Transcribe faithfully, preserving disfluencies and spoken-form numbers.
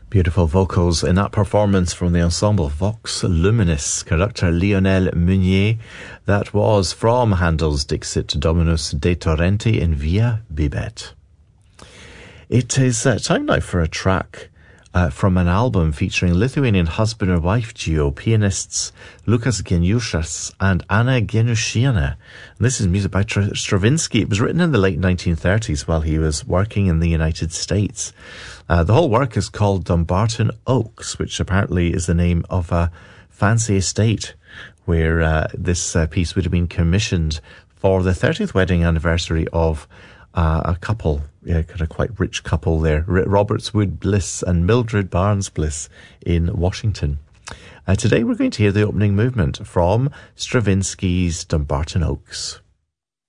Beautiful vocals in that performance from the ensemble Vox Luminis, conductor Lionel Meunier. That was from Handel's Dixit Dominus de Torrente in Via Bibet. It is uh, time now for a track uh, from an album featuring Lithuanian husband and wife duo pianists Lukas Geniushas and Anna Genushiana. And this is music by Tra- Stravinsky. It was written in the late nineteen thirties while he was working in the United States. Uh, the whole work is called Dumbarton Oaks, which apparently is the name of a fancy estate where uh, this uh, piece would have been commissioned for the thirtieth wedding anniversary of uh, a couple, yeah, kind of quite rich couple there, R- Roberts Wood Bliss and Mildred Barnes Bliss in Washington. Uh, today we're going to hear the opening movement from Stravinsky's Dumbarton Oaks.